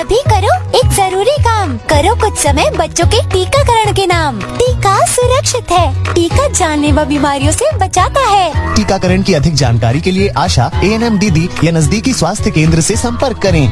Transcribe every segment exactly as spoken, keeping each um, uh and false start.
सभी करो एक जरूरी काम, करो कुछ समय बच्चों के टीकाकरण के नाम। टीका सुरक्षित है, टीका जानलेवा बीमारियों से बचाता है। टीकाकरण की अधिक जानकारी के लिए आशा, ए एन एम दीदी या नजदीकी स्वास्थ्य केंद्र से संपर्क करें।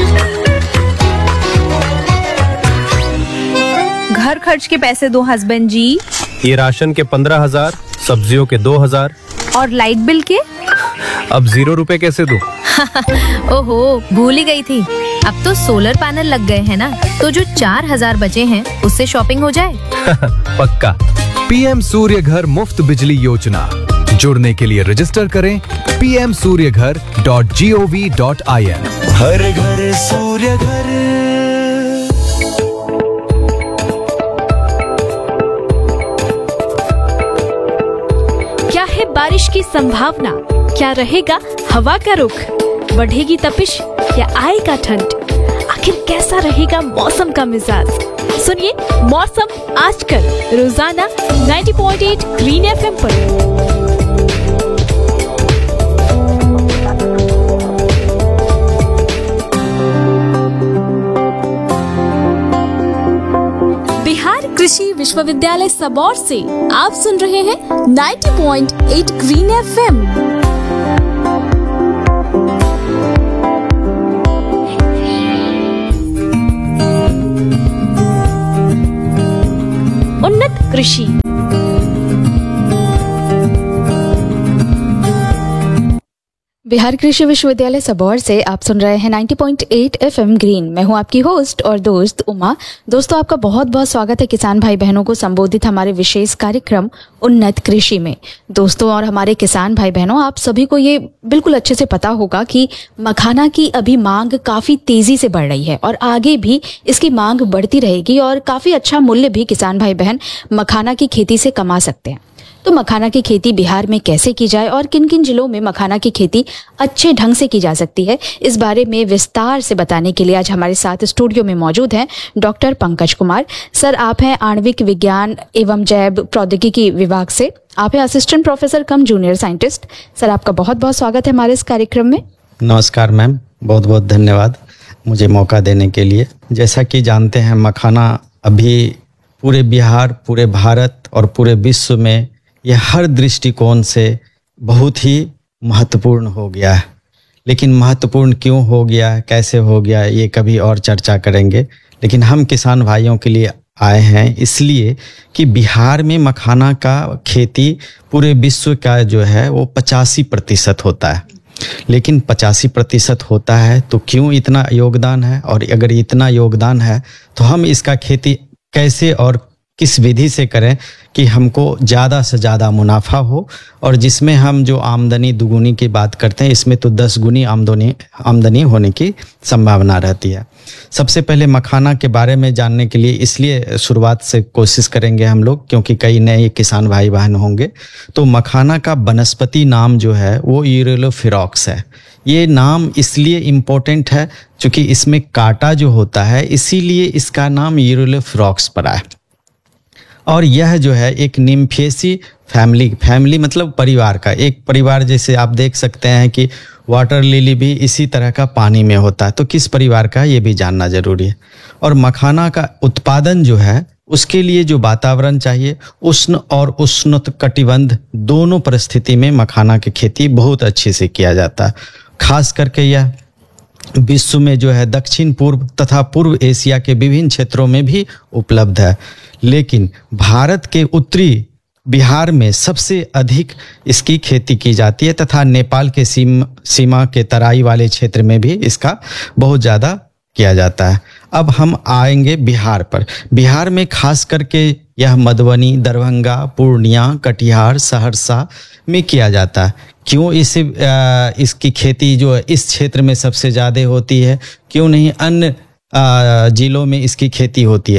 घर खर्च के पैसे दो हस्बैंड जी। ये राशन के पंद्रह हजार, सब्जियों के दो हजार और लाइट बिल के? अब जीरो रुपए कैसे दूं? ओहो, भूल ही गई थी। अब तो सोलर पैनल लग गए हैं ना, तो जो चार हजार बचे हैं उससे शॉपिंग हो जाए। पक्का। पी एम सूर्य घर मुफ्त बिजली योजना। जुड़ने के लिए रजिस्टर करें पी एम सूर्य घर dot G O V dot I N. हर घर सूर्य घर। क्या है बारिश की संभावना? क्या रहेगा हवा का रुख? बढ़ेगी तपिश या आएगा ठंड? आखिर कैसा रहेगा मौसम का मिजाज? सुनिए मौसम आजकल रोजाना नब्बे पॉइंट आठ ग्रीन एफएम पर। बिहार कृषि विश्वविद्यालय सबौर से आप सुन रहे हैं नब्बे पॉइंट आठ ग्रीन एफएम। उन्नत कृषि। बिहार कृषि विश्वविद्यालय सबौर से आप सुन रहे हैं नब्बे पॉइंट आठ एफएम ग्रीन। मैं हूं आपकी होस्ट और दोस्त उमा। दोस्तों, आपका बहुत बहुत स्वागत है किसान भाई बहनों को संबोधित हमारे विशेष कार्यक्रम उन्नत कृषि में। दोस्तों और हमारे किसान भाई बहनों, आप सभी को ये बिल्कुल अच्छे से पता होगा कि मखाना की अभी मांग काफी तेजी से बढ़ रही है और आगे भी इसकी मांग बढ़ती रहेगी और काफी अच्छा मूल्य भी किसान भाई बहन मखाना की खेती से कमा सकते हैं। तो मखाना की खेती बिहार में कैसे की जाए और किन किन जिलों में मखाना की खेती अच्छे ढंग से की जा सकती है, इस बारे में विस्तार से बताने के लिए आज हमारे साथ स्टूडियो में मौजूद हैं डॉक्टर पंकज कुमार। सर, आप हैं आणविक विज्ञान एवं जैव प्रौद्योगिकी विभाग से, आप हैं असिस्टेंट प्रोफेसर कम जूनियर साइंटिस्ट। सर, आपका बहुत बहुत स्वागत है हमारे इस कार्यक्रम में। नमस्कार मैम, बहुत बहुत धन्यवाद मुझे मौका देने के लिए। जैसा कि जानते हैं, मखाना अभी पूरे बिहार, पूरे भारत और पूरे विश्व में यह हर दृष्टिकोण से बहुत ही महत्वपूर्ण हो गया है। लेकिन महत्वपूर्ण क्यों हो गया, कैसे हो गया, ये कभी और चर्चा करेंगे। लेकिन हम किसान भाइयों के लिए आए हैं इसलिए कि बिहार में मखाना का खेती पूरे विश्व का जो है वो पचासी प्रतिशत होता है। लेकिन पचासी प्रतिशत होता है तो क्यों इतना योगदान है, और अगर इतना योगदान है तो हम इसका खेती कैसे और किस विधि से करें कि हमको ज़्यादा से ज़्यादा मुनाफा हो, और जिसमें हम जो आमदनी दुगुनी की बात करते हैं इसमें तो दस गुनी आमदनी आमदनी होने की संभावना रहती है। सबसे पहले मखाना के बारे में जानने के लिए इसलिए शुरुआत से कोशिश करेंगे हम लोग, क्योंकि कई नए किसान भाई बहन होंगे। तो मखाना का वनस्पति नाम जो है वो यूरिलोफिरॉक्स है। ये नाम इसलिए इम्पोर्टेंट है क्योंकि इसमें कांटा जो होता है, इसीलिए इसका नाम यूरिलोफिरॉक्स पड़ा है। और यह जो है एक निम्फेसी फैमिली फैमिली मतलब परिवार का एक परिवार, जैसे आप देख सकते हैं कि वाटर लिली भी इसी तरह का पानी में होता है। तो किस परिवार का, ये भी जानना जरूरी है। और मखाना का उत्पादन जो है उसके लिए जो वातावरण चाहिए, उष्ण और उष्णकटिबंध दोनों परिस्थिति में मखाना की खेती बहुत अच्छे से किया जाता है। खास करके यह विश्व में जो है दक्षिण पूर्व तथा पूर्व एशिया के विभिन्न क्षेत्रों में भी उपलब्ध है। लेकिन भारत के उत्तरी बिहार में सबसे अधिक इसकी खेती की जाती है तथा नेपाल के सीम सीमा के तराई वाले क्षेत्र में भी इसका बहुत ज़्यादा किया जाता है। अब हम आएंगे बिहार पर। बिहार में खास करके यह मधुबनी, दरभंगा, पूर्णिया, कटिहार, सहरसा में किया जाता है। क्यों इसे इसकी खेती जो है इस क्षेत्र में सबसे ज़्यादा होती है, क्यों नहीं अन्य जिलों में इसकी खेती होती है?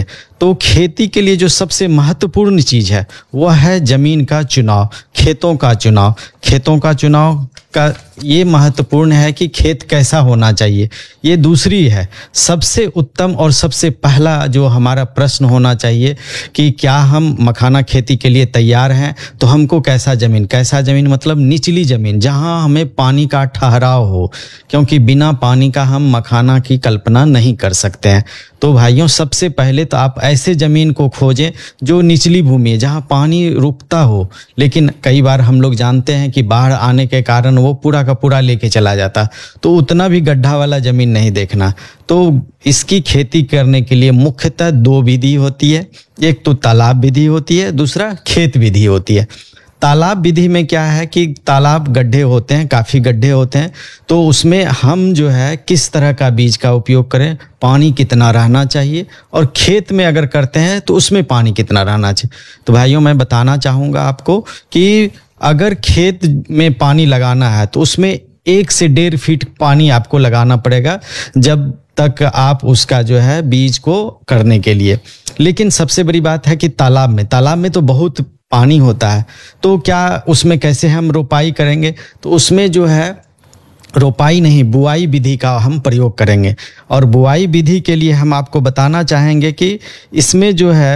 तो खेती के लिए जो सबसे महत्वपूर्ण चीज़ है वह है ज़मीन का चुनाव, खेतों का चुनाव। खेतों का चुनाव का ये महत्वपूर्ण है कि खेत कैसा होना चाहिए, ये दूसरी है। सबसे उत्तम और सबसे पहला जो हमारा प्रश्न होना चाहिए कि क्या हम मखाना खेती के लिए तैयार हैं, तो हमको कैसा ज़मीन, कैसा ज़मीन मतलब निचली ज़मीन जहां हमें पानी का ठहराव हो, क्योंकि बिना पानी का हम मखाना की कल्पना नहीं कर सकते हैं। तो भाइयों, सबसे पहले तो आप ऐसे ज़मीन को खोजें जो निचली भूमि है, जहां पानी रुकता हो। लेकिन कई बार हम लोग जानते हैं कि बाढ़ आने के कारण वो पूरा का पूरा लेके चला जाता, तो उतना भी गड्ढा वाला ज़मीन नहीं देखना। तो इसकी खेती करने के लिए मुख्यतः दो विधि होती है, एक तो तालाब विधि होती है, दूसरा खेत विधि होती है। तालाब विधि में क्या है कि तालाब गड्ढे होते हैं, काफ़ी गड्ढे होते हैं, तो उसमें हम जो है किस तरह का बीज का उपयोग करें, पानी कितना रहना चाहिए, और खेत में अगर करते हैं तो उसमें पानी कितना रहना चाहिए। तो भाइयों, मैं बताना चाहूँगा आपको कि अगर खेत में पानी लगाना है तो उसमें एक से डेढ़ फीट पानी आपको लगाना पड़ेगा जब तक आप उसका जो है बीज को करने के लिए। लेकिन सबसे बड़ी बात है कि तालाब में तालाब में तो बहुत पानी होता है, तो क्या उसमें कैसे हम रोपाई करेंगे, तो उसमें जो है रोपाई नहीं, बुआई विधि का हम प्रयोग करेंगे। और बुआई विधि के लिए हम आपको बताना चाहेंगे कि इसमें जो है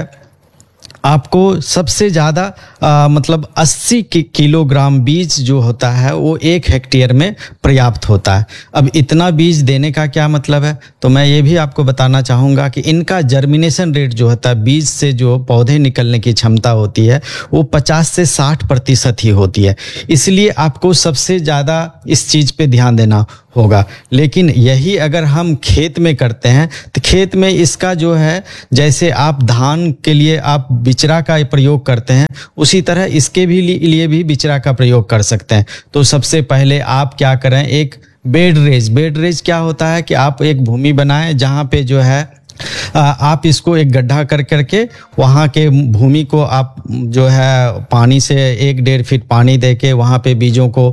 आपको सबसे ज़्यादा मतलब अस्सी किलोग्राम बीज जो होता है वो एक हेक्टेयर में पर्याप्त होता है। अब इतना बीज देने का क्या मतलब है, तो मैं ये भी आपको बताना चाहूँगा कि इनका जर्मिनेशन रेट जो होता है, बीज से जो पौधे निकलने की क्षमता होती है वो पचास से साठ प्रतिशत ही होती है। इसलिए आपको सबसे ज़्यादा इस चीज़ पे ध्यान देना होगा। लेकिन यही अगर हम खेत में करते हैं तो खेत में इसका जो है, जैसे आप धान के लिए आप बिचरा का प्रयोग करते हैं, उसी तरह इसके भी लिए भी बिचरा का प्रयोग कर सकते हैं। तो सबसे पहले आप क्या करें, एक बेड रेज बेड रेज क्या होता है कि आप एक भूमि बनाएं जहाँ पे जो है आप इसको एक गड्ढा कर करके वहाँ के भूमि को आप जो है पानी से एक डेढ़ फीट पानी देके वहाँ पे बीजों को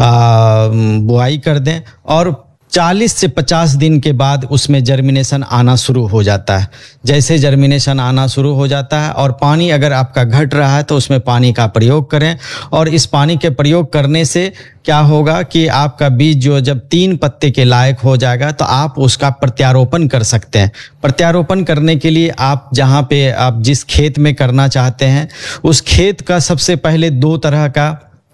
बुआई कर दें, और चालीस से पचास दिन के बाद उसमें जर्मिनेशन आना शुरू हो जाता है। जैसे जर्मिनेशन आना शुरू हो जाता है और पानी अगर आपका घट रहा है तो उसमें पानी का प्रयोग करें। और इस पानी के प्रयोग करने से क्या होगा कि आपका बीज जो जब तीन पत्ते के लायक हो जाएगा तो आप उसका प्रत्यारोपण कर सकते हैं। प्रत्यारोपण करने के लिए आप जहाँ पे आप जिस खेत में करना चाहते हैं उस खेत का सबसे पहले दो तरह का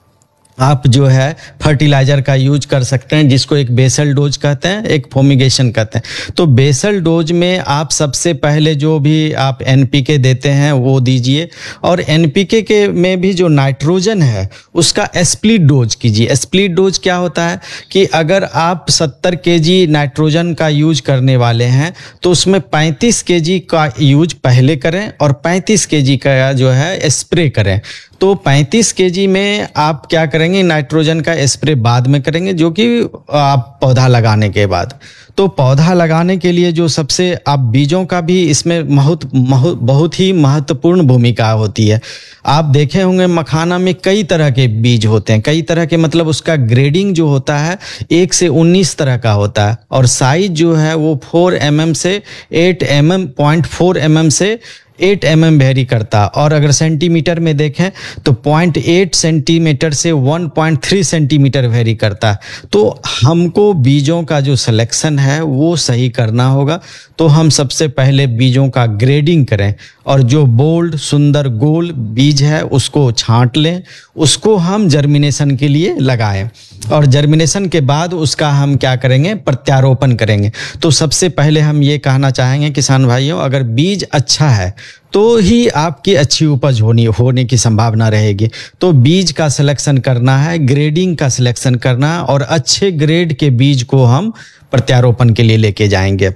आप जो है फर्टिलाइजर का यूज कर सकते हैं, जिसको एक बेसल डोज कहते हैं, एक फोमिगेशन कहते हैं। तो बेसल डोज में आप सबसे पहले जो भी आप एनपीके देते हैं वो दीजिए, और एनपीके के में भी जो नाइट्रोजन है उसका स्प्लिट डोज कीजिए। स्प्लिट डोज क्या होता है कि अगर आप सत्तर केजी नाइट्रोजन का यूज करने वाले हैं तो उसमें पैंतीस केजी का यूज पहले करें और पैंतीस केजी का जो है स्प्रे करें। तो पैंतीस केजी में आप क्या करेंगे, नाइट्रोजन का स्प्रे बाद में करेंगे, जो कि आप पौधा लगाने के बाद। तो पौधा लगाने के लिए जो सबसे आप बीजों का भी इसमें बहुत बहुत ही महत्वपूर्ण भूमिका होती है। आप देखे होंगे मखाना में कई तरह के बीज होते हैं, कई तरह के मतलब उसका ग्रेडिंग जो होता है एक से उन्नीस तरह का होता है, और साइज जो है वो फोर एम एम से eight M M point four M M से एट एम एम वेरी करता। और अगर सेंटीमीटर में देखें तो पॉइंट एट सेंटीमीटर से one point three centimetre very करता है। तो हमको बीजों का जो सिलेक्शन है वो सही करना होगा। तो हम सबसे पहले बीजों का ग्रेडिंग करें, और जो बोल्ड सुंदर गोल बीज है उसको छांट लें, उसको हम जर्मिनेशन के लिए लगाएं, और जर्मिनेशन के बाद उसका हम क्या करेंगे, प्रत्यारोपण करेंगे। तो सबसे पहले हम ये कहना चाहेंगे किसान भाइयों, अगर बीज अच्छा है तो ही आपकी अच्छी उपज होनी होने की संभावना रहेगी। तो बीज का सिलेक्शन करना है, ग्रेडिंग का सिलेक्शन करना है, और अच्छे ग्रेड के बीज को हम प्रत्यारोपण के लिए लेके जाएंगे।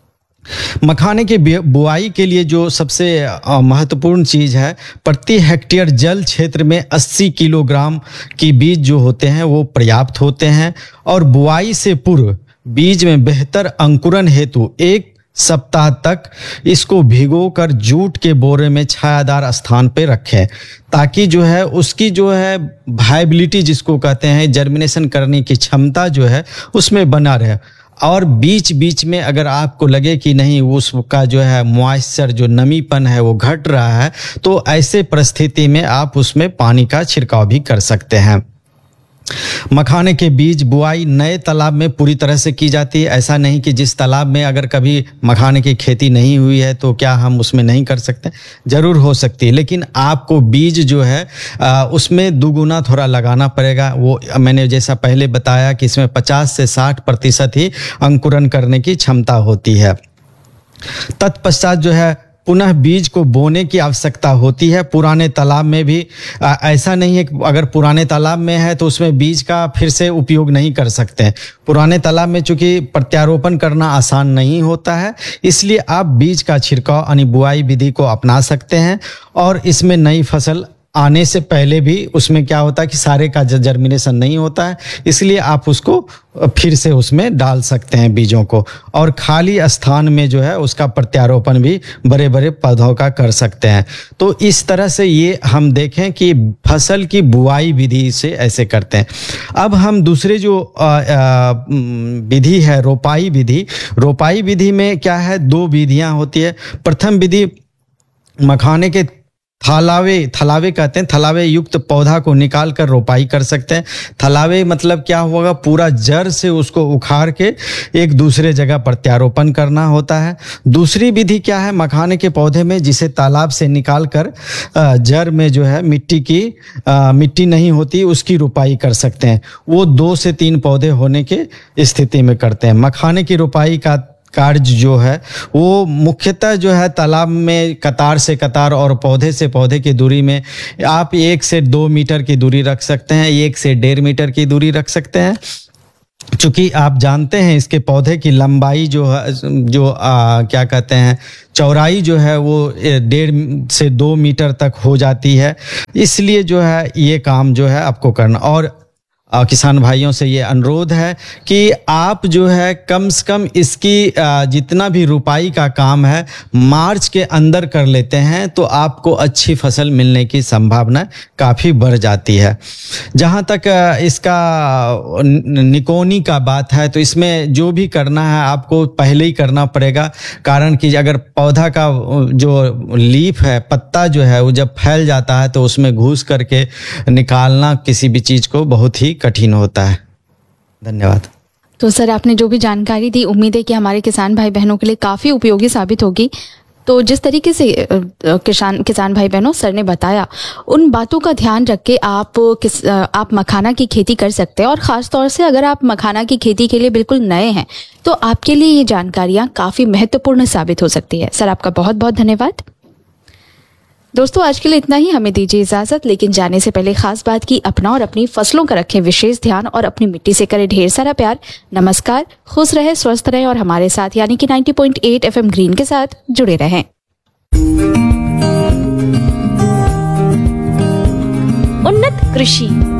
मखाने की बुआई के लिए जो सबसे महत्वपूर्ण चीज़ है, प्रति हेक्टेयर जल क्षेत्र में अस्सी किलोग्राम की बीज जो होते हैं वो पर्याप्त होते हैं। और बुआई से पूर्व बीज में बेहतर अंकुरण हेतु एक सप्ताह तक इसको भिगोकर जूट के बोरे में छायादार स्थान पे रखें, ताकि जो है उसकी जो है वायबिलिटी जिसको कहते हैं, जर्मिनेशन करने की क्षमता जो है उसमें बना रहे। और बीच बीच में अगर आपको लगे कि नहीं उसका जो है मॉइस्चर, जो नमीपन है वो घट रहा है, तो ऐसे परिस्थिति में आप उसमें पानी का छिड़काव भी कर सकते हैं। मखाने के बीज बुआई नए तालाब में पूरी तरह से की जाती है। ऐसा नहीं कि जिस तालाब में अगर कभी मखाने की खेती नहीं हुई है तो क्या हम उसमें नहीं कर सकते, जरूर हो सकती है, लेकिन आपको बीज जो है आ, उसमें दुगुना थोड़ा लगाना पड़ेगा। वो मैंने जैसा पहले बताया कि इसमें पचास से साठ प्रतिशत ही अंकुरन करने की क्षमता होती है। तत्पश्चात जो है पुनः बीज को बोने की आवश्यकता होती है। पुराने तालाब में भी आ, ऐसा नहीं है कि अगर पुराने तालाब में है तो उसमें बीज का फिर से उपयोग नहीं कर सकते हैं। पुराने तालाब में चूंकि प्रत्यारोपण करना आसान नहीं होता है, इसलिए आप बीज का छिड़काव यानी बुआई विधि को अपना सकते हैं। और इसमें नई फसल आने से पहले भी उसमें क्या होता है कि सारे का जर्मिनेशन नहीं होता है, इसलिए आप उसको फिर से उसमें डाल सकते हैं बीजों को। और खाली स्थान में जो है उसका प्रत्यारोपण भी बड़े बड़े पौधों का कर सकते हैं। तो इस तरह से ये हम देखें कि फसल की बुआई विधि से ऐसे करते हैं। अब हम दूसरे जो विधि है रोपाई विधि, रोपाई विधि में क्या है, दो विधियां होती है। प्रथम विधि मखाने के थलावे थलावे कहते हैं, थलावे युक्त पौधा को निकाल कर रोपाई कर सकते हैं। थलावे मतलब क्या होगा, पूरा जड़ से उसको उखाड़ के एक दूसरे जगह प्रत्यारोपण करना होता है। दूसरी विधि क्या है, मखाने के पौधे में जिसे तालाब से निकाल कर जड़ में जो है मिट्टी की आ, मिट्टी नहीं होती उसकी रोपाई कर सकते हैं। वो दो से तीन पौधे होने के स्थिति में करते हैं। मखाने की रोपाई का कार्य जो है वो मुख्यतः जो है तालाब में कतार से कतार और पौधे से पौधे की दूरी में आप एक से दो मीटर की दूरी रख सकते हैं, एक से डेढ़ मीटर की दूरी रख सकते हैं। चूंकि आप जानते हैं इसके पौधे की लंबाई जो है जो आ, क्या कहते हैं चौड़ाई जो है वो डेढ़ से दो मीटर तक हो जाती है, इसलिए जो है ये काम जो है आपको करना। और किसान भाइयों से ये अनुरोध है कि आप जो है कम से कम इसकी जितना भी रुपाई का काम है मार्च के अंदर कर लेते हैं तो आपको अच्छी फसल मिलने की संभावना काफ़ी बढ़ जाती है। जहाँ तक इसका निकोनी का बात है तो इसमें जो भी करना है आपको पहले ही करना पड़ेगा, कारण कि अगर पौधा का जो लीफ है, पत्ता जो है वो जब फैल जाता है तो उसमें घुस करके निकालना किसी भी चीज़ को बहुत ही कठिन होता है। धन्यवाद। तो सर आपने जो भी जानकारी दी उम्मीद है कि हमारे किसान भाई बहनों के लिए काफ़ी उपयोगी साबित होगी। तो जिस तरीके से किसान किसान भाई बहनों सर ने बताया उन बातों का ध्यान रख के आप किस आप मखाना की खेती कर सकते हैं। और ख़ास तौर से अगर आप मखाना की खेती के लिए बिल्कुल नए हैं तो आपके लिए ये जानकारियाँ काफ़ी महत्वपूर्ण साबित हो सकती है। सर आपका बहुत बहुत धन्यवाद। दोस्तों आज के लिए इतना ही, हमें दीजिए इजाजत, लेकिन जाने से पहले खास बात की अपना और अपनी फसलों का रखें विशेष ध्यान और अपनी मिट्टी से करें ढेर सारा प्यार। नमस्कार, खुश रहे, स्वस्थ रहे और हमारे साथ यानी कि नब्बे पॉइंट आठ एफएम ग्रीन के साथ जुड़े रहें। उन्नत कृषि